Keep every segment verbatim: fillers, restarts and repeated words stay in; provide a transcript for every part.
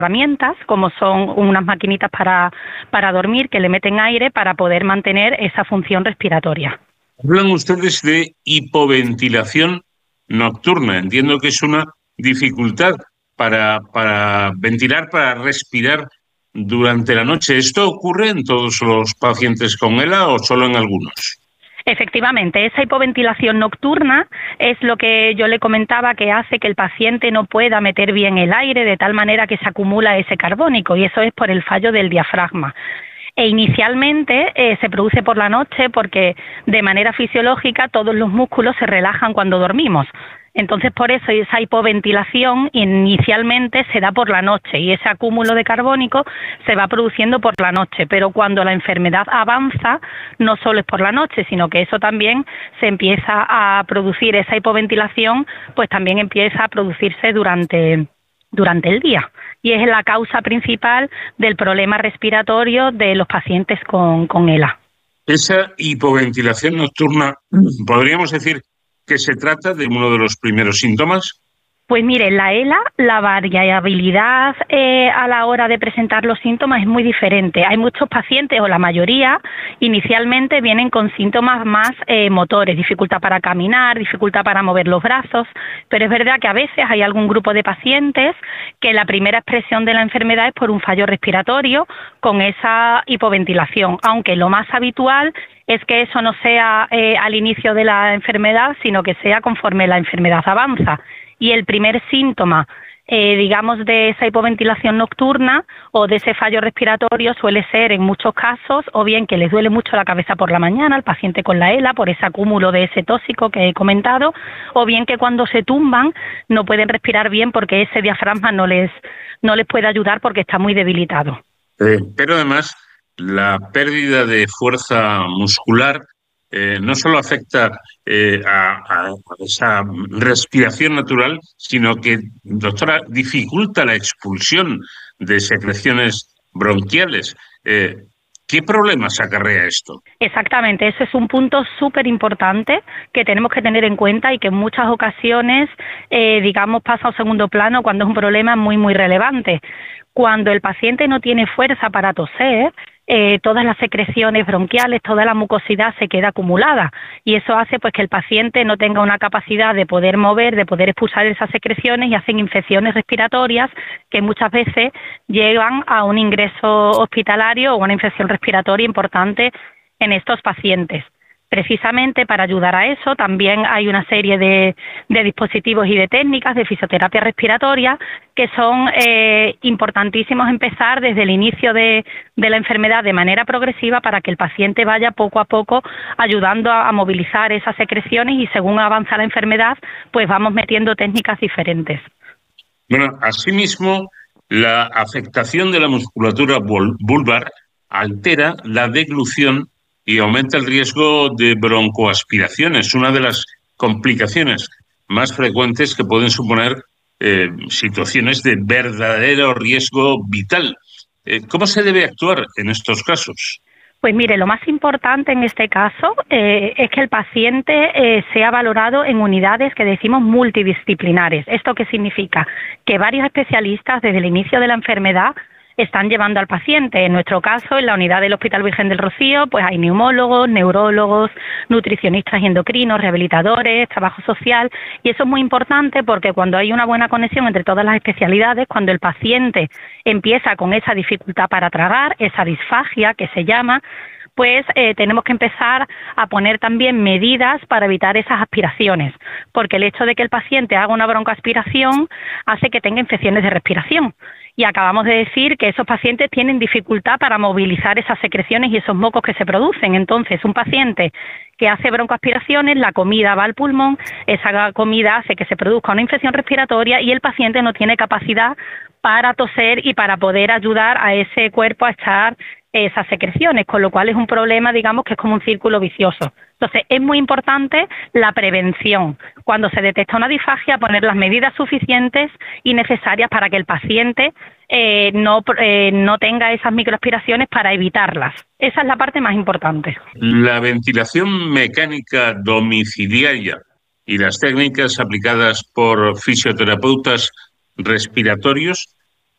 herramientas, como son unas maquinitas para, para dormir que le meten aire para poder mantener esa función respiratoria. Hablan ustedes de hipoventilación nocturna. Entiendo que es una dificultad para, para ventilar, para respirar durante la noche. ¿Esto ocurre en todos los pacientes con ELA o solo en algunos? Efectivamente, esa hipoventilación nocturna es lo que yo le comentaba, que hace que el paciente no pueda meter bien el aire de tal manera que se acumula ese carbónico, y eso es por el fallo del diafragma. E inicialmente eh, se produce por la noche porque de manera fisiológica todos los músculos se relajan cuando dormimos. Entonces, por eso esa hipoventilación inicialmente se da por la noche y ese acúmulo de carbónico se va produciendo por la noche. Pero cuando la enfermedad avanza, no solo es por la noche, sino que eso también se empieza a producir, esa hipoventilación, pues también empieza a producirse durante, durante el día. Y es la causa principal del problema respiratorio de los pacientes con, con ELA. Esa hipoventilación nocturna, podríamos decir que se trata de uno de los primeros síntomas. Pues mire, la ELA, la variabilidad eh, a la hora de presentar los síntomas es muy diferente. Hay muchos pacientes, o la mayoría, inicialmente vienen con síntomas más eh, motores, dificultad para caminar, dificultad para mover los brazos, pero es verdad que a veces hay algún grupo de pacientes que la primera expresión de la enfermedad es por un fallo respiratorio con esa hipoventilación, aunque lo más habitual es que eso no sea eh, al inicio de la enfermedad, sino que sea conforme la enfermedad avanza. Y el primer síntoma, eh, digamos, de esa hipoventilación nocturna o de ese fallo respiratorio suele ser, en muchos casos, o bien que les duele mucho la cabeza por la mañana al paciente con la ELA por ese acúmulo de ese tóxico que he comentado, o bien que cuando se tumban no pueden respirar bien porque ese diafragma no les, no les puede ayudar porque está muy debilitado. Eh, pero además, la pérdida de fuerza muscular eh, no solo afecta eh, a, a esa respiración natural, sino que, doctora, dificulta la expulsión de secreciones bronquiales. Eh, ¿Qué problemas acarrea esto? Exactamente, ese es un punto súper importante que tenemos que tener en cuenta y que en muchas ocasiones, eh, digamos, pasa a un segundo plano cuando es un problema muy, muy relevante. Cuando el paciente no tiene fuerza para toser, eh, todas las secreciones bronquiales, toda la mucosidad se queda acumulada y eso hace pues que el paciente no tenga una capacidad de poder mover, de poder expulsar esas secreciones y hacen infecciones respiratorias que muchas veces llevan a un ingreso hospitalario o una infección respiratoria importante en estos pacientes. Precisamente para ayudar a eso también hay una serie de, de dispositivos y de técnicas de fisioterapia respiratoria que son eh, importantísimos empezar desde el inicio de, de la enfermedad de manera progresiva para que el paciente vaya poco a poco ayudando a, a movilizar esas secreciones y según avanza la enfermedad pues vamos metiendo técnicas diferentes. Bueno, asimismo, la afectación de la musculatura vulvar altera la deglución y aumenta el riesgo de broncoaspiraciones, una de las complicaciones más frecuentes que pueden suponer eh, situaciones de verdadero riesgo vital. Eh, ¿Cómo se debe actuar en estos casos? Pues mire, lo más importante en este caso eh, es que el paciente eh, sea valorado en unidades que decimos multidisciplinares. ¿Esto qué significa? Que varios especialistas desde el inicio de la enfermedad están llevando al paciente. En nuestro caso, en la unidad del Hospital Virgen del Rocío, pues hay neumólogos, neurólogos, nutricionistas y endocrinos, rehabilitadores, trabajo social, y eso es muy importante porque cuando hay una buena conexión entre todas las especialidades, cuando el paciente empieza con esa dificultad para tragar, esa disfagia que se llama, pues eh, tenemos que empezar a poner también medidas para evitar esas aspiraciones, porque el hecho de que el paciente haga una broncoaspiración hace que tenga infecciones de respiración. Y acabamos de decir que esos pacientes tienen dificultad para movilizar esas secreciones y esos mocos que se producen. Entonces, un paciente que hace broncoaspiraciones, la comida va al pulmón, esa comida hace que se produzca una infección respiratoria y el paciente no tiene capacidad para toser y para poder ayudar a ese cuerpo a echar esas secreciones, con lo cual es un problema, digamos, que es como un círculo vicioso. Entonces, es muy importante la prevención. Cuando se detecta una disfagia, poner las medidas suficientes y necesarias para que el paciente eh, no, eh, no tenga esas microaspiraciones para evitarlas. Esa es la parte más importante. La ventilación mecánica domiciliaria y las técnicas aplicadas por fisioterapeutas respiratorios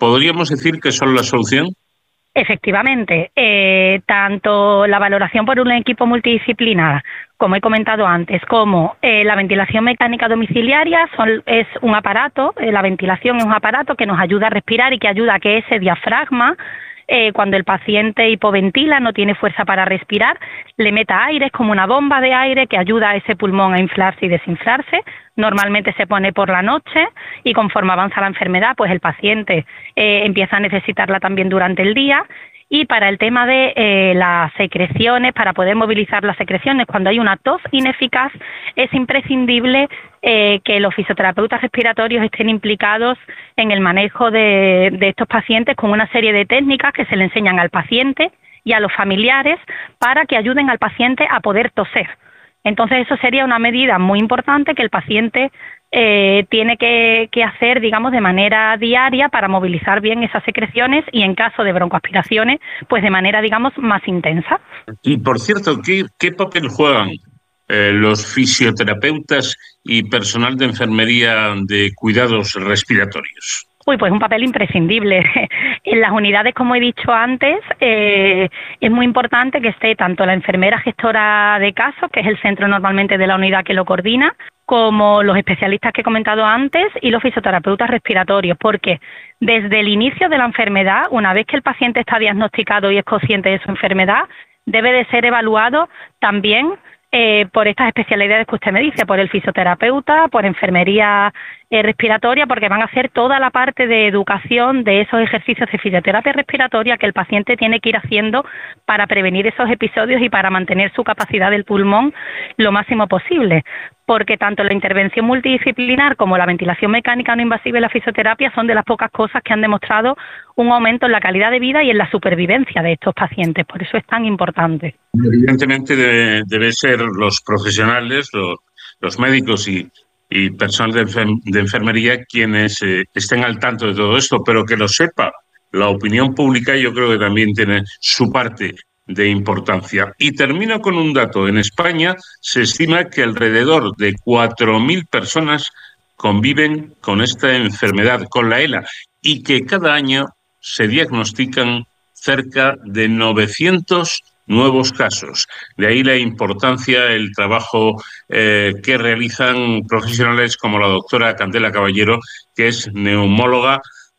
¿podríamos decir que son la solución? Efectivamente, eh, tanto la valoración por un equipo multidisciplinar, como he comentado antes, como eh, la ventilación mecánica domiciliaria son, es un aparato, eh, la ventilación es un aparato que nos ayuda a respirar y que ayuda a que ese diafragma, eh, cuando el paciente hipoventila, no tiene fuerza para respirar, le meta aire, es como una bomba de aire que ayuda a ese pulmón a inflarse y desinflarse. Normalmente se pone por la noche y conforme avanza la enfermedad, pues el paciente eh, empieza a necesitarla también durante el día. Y para el tema de eh, las secreciones, para poder movilizar las secreciones, cuando hay una tos ineficaz, es imprescindible eh, que los fisioterapeutas respiratorios estén implicados en el manejo de, de estos pacientes con una serie de técnicas que se le enseñan al paciente y a los familiares para que ayuden al paciente a poder toser. Entonces, eso sería una medida muy importante que el paciente eh, tiene que, que hacer, digamos, de manera diaria para movilizar bien esas secreciones y, en caso de broncoaspiraciones, pues de manera, digamos, más intensa. Y, por cierto, ¿qué, qué papel juegan eh, los fisioterapeutas y personal de enfermería de cuidados respiratorios? Uy, pues un papel imprescindible. En las unidades, como he dicho antes, eh, es muy importante que esté tanto la enfermera gestora de casos, que es el centro normalmente de la unidad que lo coordina, como los especialistas que he comentado antes y los fisioterapeutas respiratorios, porque desde el inicio de la enfermedad, una vez que el paciente está diagnosticado y es consciente de su enfermedad, debe de ser evaluado también eh, por estas especialidades que usted me dice, por el fisioterapeuta, por enfermería eh, respiratoria, porque van a hacer toda la parte de educación de esos ejercicios de fisioterapia respiratoria que el paciente tiene que ir haciendo para prevenir esos episodios y para mantener su capacidad del pulmón lo máximo posible. Porque tanto la intervención multidisciplinar como la ventilación mecánica no invasiva y la fisioterapia son de las pocas cosas que han demostrado un aumento en la calidad de vida y en la supervivencia de estos pacientes. Por eso es tan importante. Evidentemente debe, debe ser los profesionales, los, los médicos y, y personal de, enfer de enfermería quienes eh, estén al tanto de todo esto, pero que lo sepa la opinión pública, yo creo que también tiene su parte de importancia. Y termino con un dato. En España se estima que alrededor de cuatro mil personas conviven con esta enfermedad, con la ELA, y que cada año se diagnostican cerca de novecientos nuevos casos. De ahí la importancia, el trabajo eh, que realizan profesionales como la doctora Candela Caballero, que es neumóloga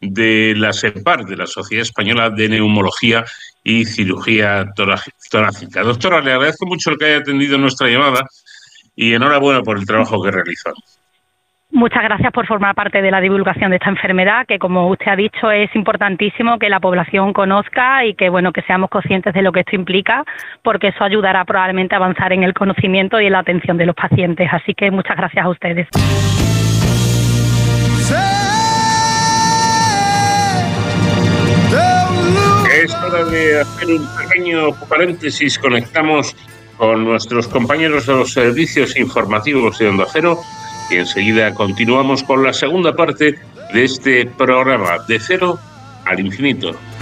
de la SEPAR, de la Sociedad Española de Neumología y Cirugía Torácica. Doctora, le agradezco mucho el que haya atendido nuestra llamada y enhorabuena por el trabajo que realizan. Muchas gracias por formar parte de la divulgación de esta enfermedad, que como usted ha dicho es importantísimo que la población conozca y que bueno que seamos conscientes de lo que esto implica, porque eso ayudará probablemente a avanzar en el conocimiento y en la atención de los pacientes. Así que muchas gracias a ustedes. Es hora de hacer un pequeño paréntesis. Conectamos con nuestros compañeros de los servicios informativos de Onda Cero y enseguida continuamos con la segunda parte de este programa, De Cero al Infinito.